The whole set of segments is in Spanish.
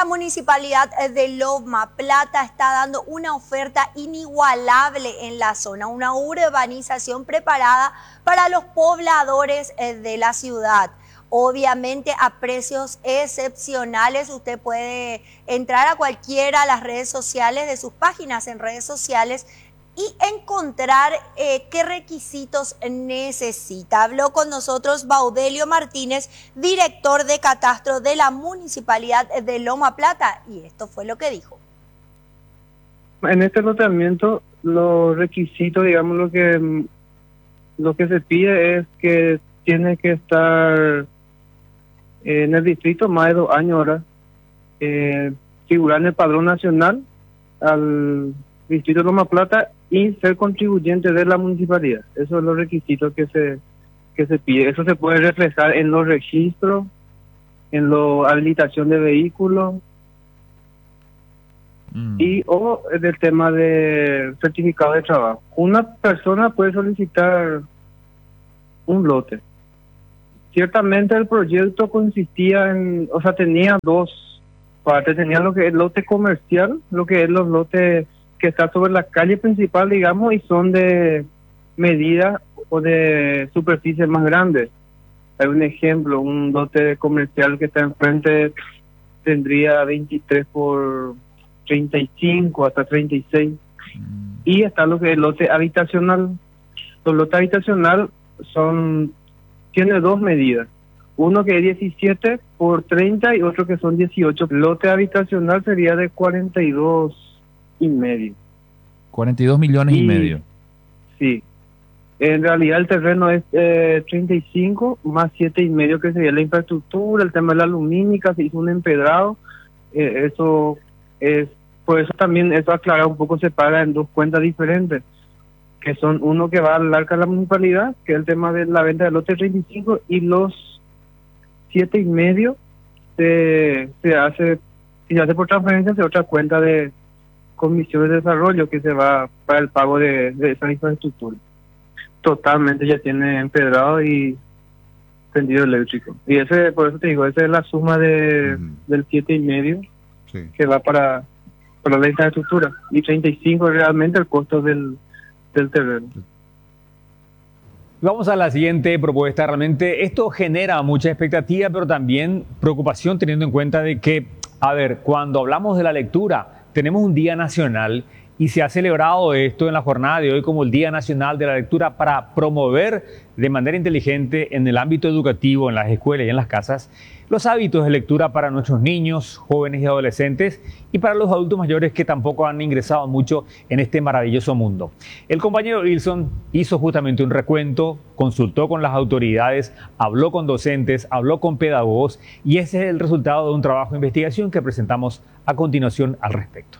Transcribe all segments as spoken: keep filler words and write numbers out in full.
la Municipalidad de Loma Plata está dando una oferta inigualable en la zona, una urbanización preparada para los pobladores de la ciudad. Obviamente a precios excepcionales. Usted puede entrar a cualquiera de las redes sociales, de sus páginas en redes sociales, y encontrar eh, qué requisitos necesita. Habló con nosotros Baudelio Martínez, director de Catastro de la Municipalidad de Loma Plata, y esto fue lo que dijo. En este loteamiento, los requisitos, digamos, lo que, lo que se pide es que tiene que estar en el distrito más de dos años ahora, eh, figurar en el padrón nacional al distrito de Loma Plata y ser contribuyente de la municipalidad. Esos son los requisitos que se que se pide. Eso se puede reflejar en los registros, en la habilitación de vehículos mm. y o en el tema de certificado de trabajo. Una persona puede solicitar un lote. Ciertamente el proyecto consistía en, o sea, tenía dos partes. Tenía lo que es el lote comercial, lo que es los lotes que está sobre la calle principal, digamos, y son de medida o de superficie más grandes. Hay un ejemplo, un lote comercial que está enfrente tendría veintitrés por treinta y cinco hasta treinta y seis. Mm. Y está lo que es el lote habitacional. Los lotes habitacional son, tiene dos medidas. Uno que es diecisiete por treinta y otro que son dieciocho. El lote habitacional sería de cuarenta y dos y medio. cuarenta y dos millones y, y medio. Sí. En realidad el terreno es eh, treinta y cinco más siete y medio, que sería la infraestructura, el tema de la lumínica, se hizo un empedrado. Eh, eso es, por eso también, eso aclarar un poco, se paga en dos cuentas diferentes, que son uno que va al arca de la municipalidad, que es el tema de la venta del lote treinta y cinco, y los siete y medio se, se hace, si se hace por transferencia, de otra cuenta de Comisión de Desarrollo que se va para el pago de, de esa infraestructura. Totalmente ya tiene empedrado y tendido eléctrico. Y ese, por eso te digo, esa es la suma de uh-huh. del siete y medio sí. que va para, para la infraestructura. Y treinta y cinco realmente el costo del, del terreno. Vamos a la siguiente propuesta. Realmente esto genera mucha expectativa, pero también preocupación, teniendo en cuenta de que, a ver, cuando hablamos de la lectura, tenemos un día nacional y se ha celebrado esto en la jornada de hoy como el Día Nacional de la Lectura para promover de manera inteligente en el ámbito educativo, en las escuelas y en las casas, los hábitos de lectura para nuestros niños, jóvenes y adolescentes y para los adultos mayores que tampoco han ingresado mucho en este maravilloso mundo. El compañero Wilson hizo justamente un recuento, consultó con las autoridades, habló con docentes, habló con pedagogos y ese es el resultado de un trabajo de investigación que presentamos a continuación al respecto.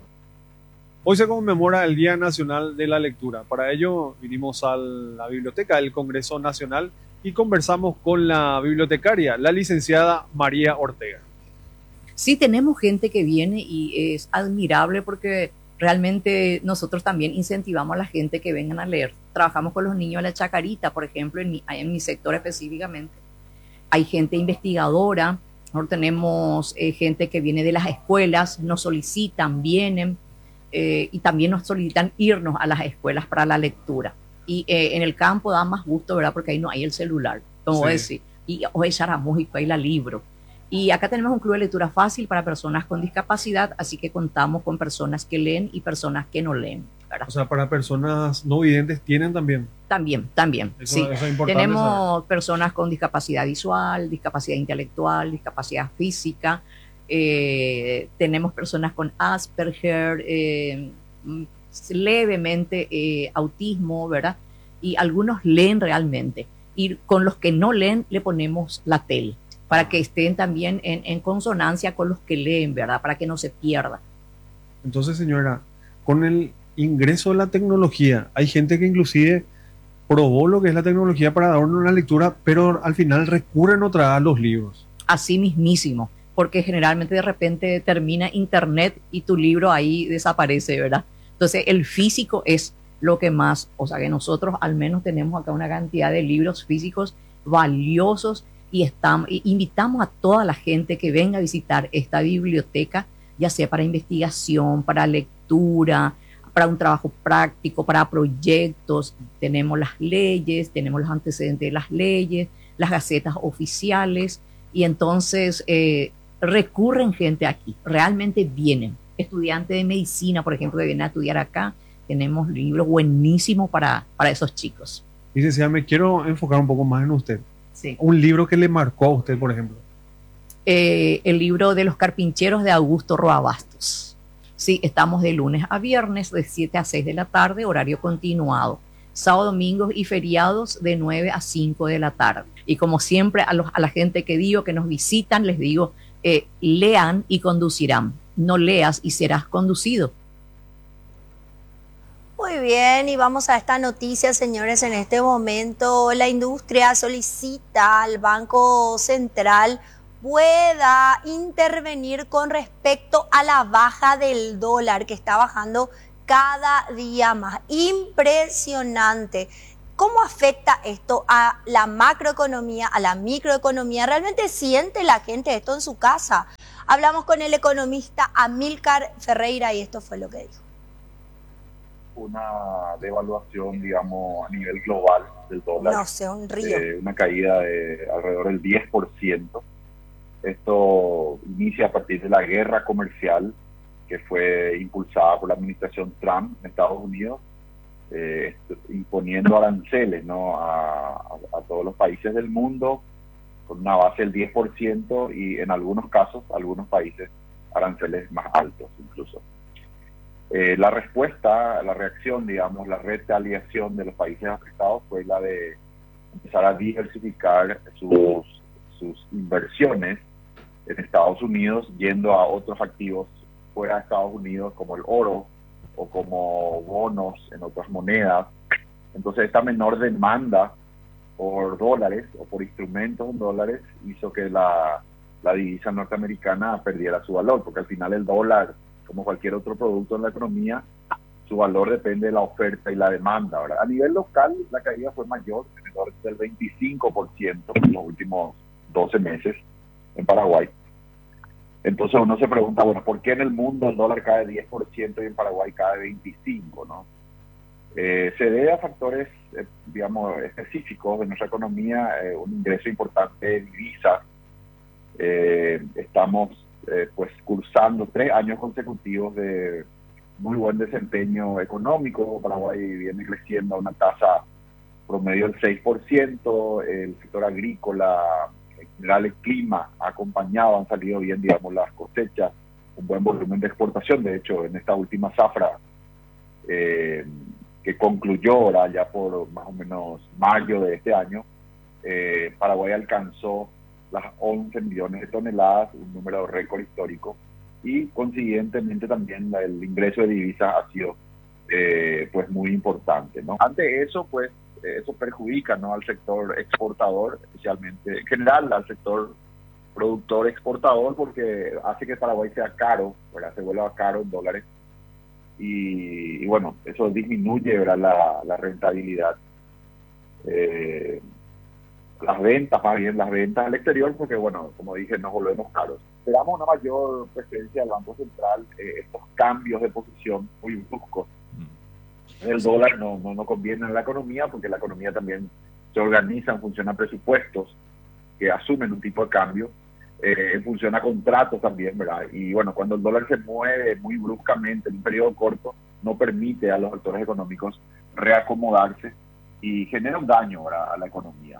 Hoy se conmemora el Día Nacional de la Lectura. Para ello vinimos a la biblioteca del Congreso Nacional y conversamos con la bibliotecaria, la licenciada María Ortega. Sí, tenemos gente que viene y es admirable porque realmente nosotros también incentivamos a la gente que vengan a leer. Trabajamos con los niños de la Chacarita, por ejemplo, en mi, en mi sector específicamente. Hay gente investigadora, nosotros tenemos eh, gente que viene de las escuelas, nos solicitan, vienen. Eh, y también nos solicitan irnos a las escuelas para la lectura. Y eh, en el campo da más gusto, ¿verdad? Porque ahí no hay el celular, como sí. decir. Y hoy charamújico, hay la libro. Y acá tenemos un club de lectura fácil para personas con discapacidad, así que contamos con personas que leen y personas que no leen, ¿verdad? O sea, para personas no videntes tienen también. También, también, eso, sí. Eso es importante. Tenemos saber. Personas con discapacidad visual, discapacidad intelectual, discapacidad física. Eh, tenemos personas con Asperger, eh, levemente eh, autismo, ¿verdad? Y algunos leen realmente. Y con los que no leen le ponemos la T E L, para que estén también en, en consonancia con los que leen, ¿verdad? Para que no se pierda. Entonces, señora, con el ingreso de la tecnología, hay gente que inclusive probó lo que es la tecnología para dar una lectura, pero al final recurren otra vez a los libros. Así mismísimo. Porque generalmente de repente termina internet y tu libro ahí desaparece, ¿verdad? Entonces el físico es lo que más, o sea que nosotros al menos tenemos acá una cantidad de libros físicos valiosos y estamos, invitamos a toda la gente que venga a visitar esta biblioteca, ya sea para investigación, para lectura, para un trabajo práctico, para proyectos. Tenemos las leyes, tenemos los antecedentes de las leyes, las gacetas oficiales, y entonces eh, recurren gente aquí, realmente vienen. Estudiantes de medicina, por ejemplo, que vienen a estudiar acá, tenemos libros buenísimos para, para esos chicos. Licenciada, me quiero enfocar un poco más en usted. Sí. Un libro que le marcó a usted, por ejemplo. Eh, el libro de los carpincheros de Augusto Roa Bastos. Sí, estamos de lunes a viernes de siete a seis de la tarde, horario continuado. Sábado, domingos y feriados de nueve a cinco de la tarde. Y como siempre a, los, a la gente que digo que nos visitan, les digo, eh, lean y conducirán. No leas y serás conducido. Muy bien, y vamos a esta noticia, señores. En este momento la industria solicita al Banco Central pueda intervenir con respecto a la baja del dólar, que está bajando cada día más. Impresionante. ¿Cómo afecta esto a la macroeconomía, a la microeconomía? ¿Realmente siente la gente esto en su casa? Hablamos con el economista Amílcar Ferreira y esto fue lo que dijo. Una devaluación, digamos, a nivel global del dólar. No sé, un río. Eh, una caída de alrededor del diez por ciento. Esto inicia a partir de la guerra comercial que fue impulsada por la administración Trump en Estados Unidos, eh, imponiendo aranceles, ¿no?, a, a, a todos los países del mundo con una base del diez por ciento y en algunos casos, algunos países, aranceles más altos incluso. Eh, la respuesta, la reacción, digamos, la retaliación de los países afectados fue la de empezar a diversificar sus, sus inversiones en Estados Unidos, yendo a otros activos fuera de Estados Unidos, como el oro o como bonos en otras monedas. Entonces, esta menor demanda por dólares o por instrumentos en dólares hizo que la, la divisa norteamericana perdiera su valor, porque al final el dólar, como cualquier otro producto en la economía, su valor depende de la oferta y la demanda, ¿verdad? A nivel local, la caída fue mayor, en el orden del veinticinco por ciento en los últimos doce meses en Paraguay. Entonces uno se pregunta, bueno, ¿por qué en el mundo el dólar cae diez por ciento y en Paraguay cae veinticinco por ciento, ¿no? Eh, se debe a factores, eh, digamos, específicos de nuestra economía, eh, un ingreso importante de divisas. Eh, estamos eh, pues cursando tres años consecutivos de muy buen desempeño económico. Paraguay viene creciendo a una tasa promedio del seis por ciento, el sector agrícola, en general el clima ha acompañado, han salido bien, digamos, las cosechas, un buen volumen de exportación. De hecho, en esta última zafra eh, que concluyó ahora ya por más o menos mayo de este año, eh, Paraguay alcanzó las once millones de toneladas, un número récord histórico, y consiguientemente también la, el ingreso de divisas ha sido eh, pues muy importante, ¿no? Ante eso, pues eh, eso perjudica, ¿no?, al sector exportador, especialmente en general al sector productor exportador, porque hace que Paraguay sea caro, ¿verdad? Se vuelva caro en dólares, y, y bueno, eso disminuye, ¿verdad?, la, la rentabilidad. Eh, las ventas, más bien las ventas al exterior, porque bueno, como dije, nos volvemos caros. Esperamos una mayor presencia del Banco Central, eh, estos cambios de posición muy bruscos. El dólar no, no, no conviene en la economía, porque la economía también se organiza en función a presupuestos que asumen un tipo de cambio, eh, en función a contratos también, ¿verdad? Y bueno, cuando el dólar se mueve muy bruscamente en un periodo corto, no permite a los actores económicos reacomodarse y genera un daño, ¿verdad?, a la economía.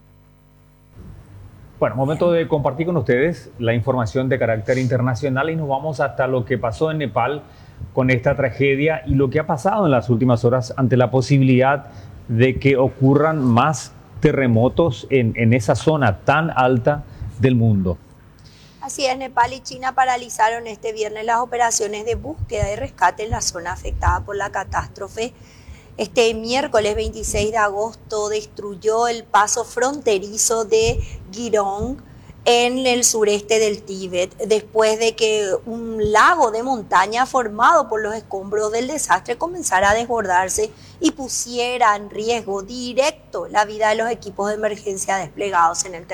Bueno, momento de compartir con ustedes la información de carácter internacional y nos vamos hasta lo que pasó en Nepal con esta tragedia y lo que ha pasado en las últimas horas ante la posibilidad de que ocurran más terremotos en, en esa zona tan alta del mundo. Así es, Nepal y China paralizaron este viernes las operaciones de búsqueda y rescate en la zona afectada por la catástrofe. Este miércoles veintiséis de agosto destruyó el paso fronterizo de Girong en el sureste del Tíbet, después de que un lago de montaña formado por los escombros del desastre comenzara a desbordarse y pusiera en riesgo directo la vida de los equipos de emergencia desplegados en el terreno.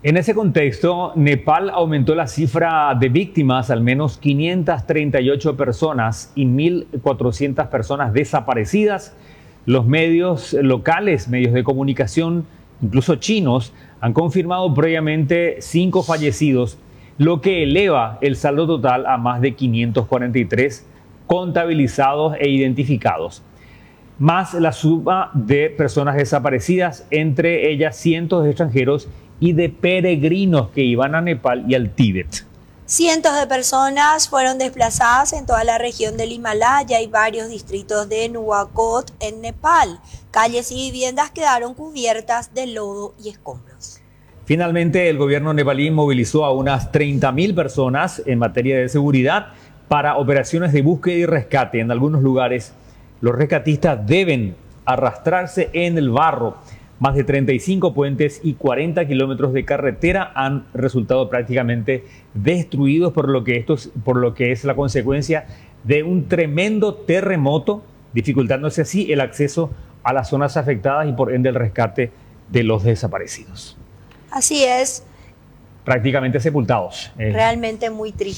En ese contexto, Nepal aumentó la cifra de víctimas, al menos quinientas treinta y ocho personas y mil cuatrocientas personas desaparecidas. Los medios locales, medios de comunicación, incluso chinos, han confirmado previamente cinco fallecidos, lo que eleva el saldo total a más de quinientos cuarenta y tres contabilizados e identificados, más la suma de personas desaparecidas, entre ellas cientos de extranjeros y de peregrinos que iban a Nepal y al Tíbet. Cientos de personas fueron desplazadas en toda la región del Himalaya y varios distritos de Nuwakot en Nepal. Calles y viviendas quedaron cubiertas de lodo y escombros. Finalmente, el gobierno nepalí movilizó a unas treinta mil personas en materia de seguridad para operaciones de búsqueda y rescate. En algunos lugares, los rescatistas deben arrastrarse en el barro. Más de treinta y cinco puentes y cuarenta kilómetros de carretera han resultado prácticamente destruidos, por lo que esto es, por lo que es la consecuencia de un tremendo terremoto, dificultándose así el acceso a las zonas afectadas y por ende el rescate de los desaparecidos. Así es. Prácticamente sepultados. Realmente muy triste.